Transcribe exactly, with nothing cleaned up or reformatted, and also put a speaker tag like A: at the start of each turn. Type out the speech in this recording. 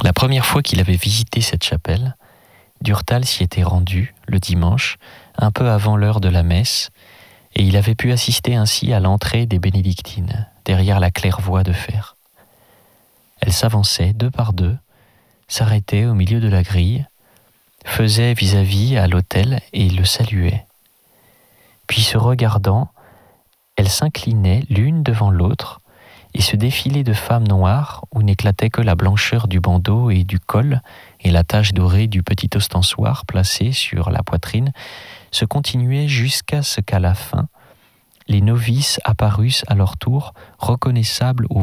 A: La première fois qu'il avait visité cette chapelle, Durtal s'y était rendu, le dimanche, un peu avant l'heure de la messe, et il avait pu assister ainsi à l'entrée des bénédictines, derrière la claire-voie de fer. Elles s'avançaient deux par deux, s'arrêtaient au milieu de la grille, faisaient vis-à-vis à l'autel et le saluaient. Puis se regardant, elles s'inclinaient l'une devant l'autre, et ce défilé de femmes noires, où n'éclatait que la blancheur du bandeau et du col et la tache dorée du petit ostensoir placé sur la poitrine, se continuait jusqu'à ce qu'à la fin, les novices apparussent à leur tour, reconnaissables au